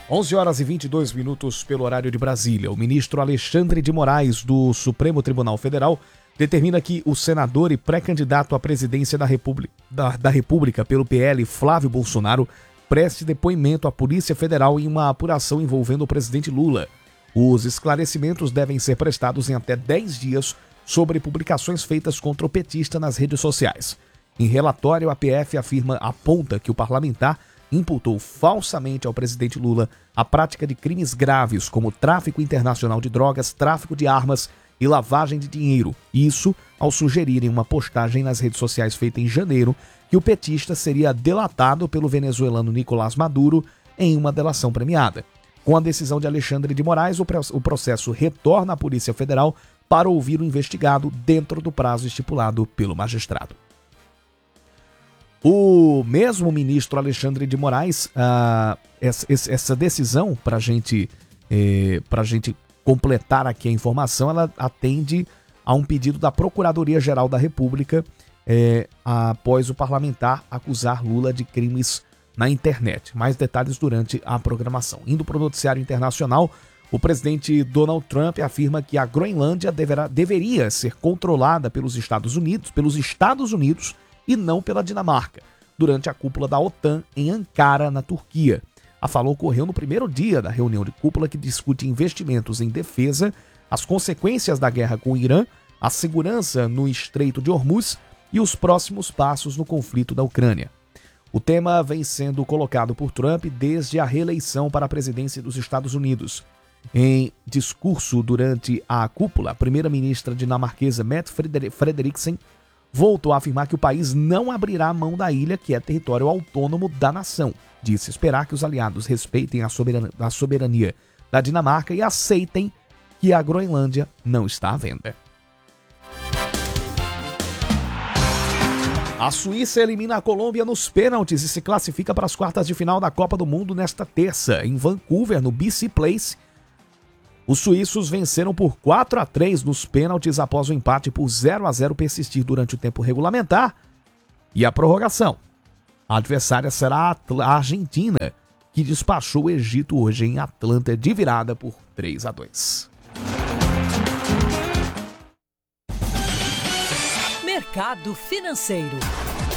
11 horas e 22 minutos pelo horário de Brasília. O ministro Alexandre de Moraes, do Supremo Tribunal Federal, determina que o senador e pré-candidato à presidência da República pelo PL, Flávio Bolsonaro, preste depoimento à Polícia Federal em uma apuração envolvendo o presidente Lula. Os esclarecimentos devem ser prestados em até 10 dias sobre publicações feitas contra o petista nas redes sociais. Em relatório, a PF aponta que o parlamentar imputou falsamente ao presidente Lula a prática de crimes graves como tráfico internacional de drogas, tráfico de armas e lavagem de dinheiro. Isso ao sugerir em uma postagem nas redes sociais feita em janeiro que o petista seria delatado pelo venezuelano Nicolás Maduro em uma delação premiada. Com a decisão de Alexandre de Moraes, o processo retorna à Polícia Federal para ouvir o investigado dentro do prazo estipulado pelo magistrado. O mesmo ministro Alexandre de Moraes, essa decisão, para a gente completar aqui a informação, ela atende a um pedido da Procuradoria-Geral da República após o parlamentar acusar Lula de crimes na internet. Mais detalhes durante a programação. Indo para o noticiário internacional, o presidente Donald Trump afirma que a Groenlândia deveria ser controlada pelos Estados Unidos e não pela Dinamarca, durante a cúpula da OTAN em Ankara, na Turquia. A fala ocorreu no primeiro dia da reunião de cúpula que discute investimentos em defesa, as consequências da guerra com o Irã, a segurança no Estreito de Hormuz e os próximos passos no conflito da Ucrânia. O tema vem sendo colocado por Trump desde a reeleição para a presidência dos Estados Unidos. Em discurso durante a cúpula, a primeira-ministra dinamarquesa Mette Frederiksen voltou a afirmar que o país não abrirá mão da ilha, que é território autônomo da nação. Disse esperar que os aliados respeitem a soberania da Dinamarca e aceitem que a Groenlândia não está à venda. A Suíça elimina a Colômbia nos pênaltis e se classifica para as quartas de final da Copa do Mundo nesta terça, em Vancouver, no BC Place. Os suíços venceram por 4-3 nos pênaltis após o empate por 0-0 persistir durante o tempo regulamentar e a prorrogação. A adversária será a Argentina, que despachou o Egito hoje em Atlanta de virada por 3-2. Mercado Financeiro.